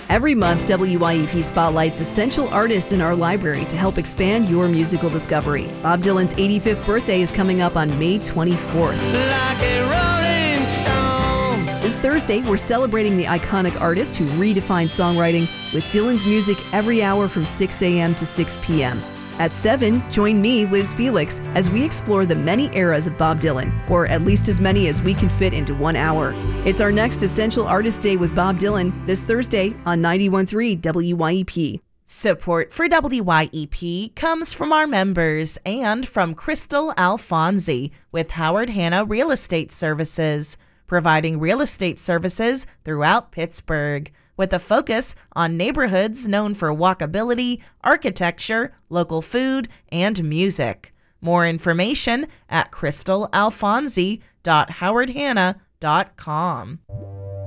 Every month, WYEP spotlights essential artists in our library to help expand your musical discovery. Bob Dylan's 85th birthday is coming up on May 24th. Like a rolling stone. This Thursday, we're celebrating the iconic artist who redefined songwriting with Dylan's music every hour from 6 a.m. to 6 p.m. At 7, join me, Liz Felix, as we explore the many eras of Bob Dylan, or at least as many as we can fit into 1 hour. It's our next Essential Artist Day with Bob Dylan this Thursday on 91.3 WYEP. Support for WYEP comes from our members and from Crystal Alfonsi with Howard Hanna Real Estate Services, providing real estate services throughout Pittsburgh, with a focus on neighborhoods known for walkability, architecture, local food, and music. More information at crystalalfonsi.howardhanna.com.